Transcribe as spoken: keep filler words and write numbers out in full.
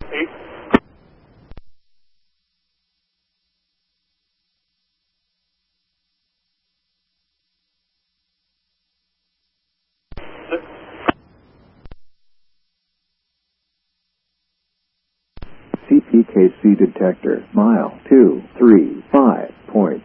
Eight. Six. C P K C detector, mile two three five point